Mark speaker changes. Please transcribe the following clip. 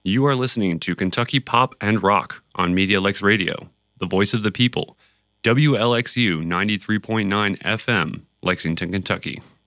Speaker 1: You are listening to Kentucky Pop and Rock on MediaLex Radio, the voice of the people, WLXU 93.9 FM, Lexington, Kentucky.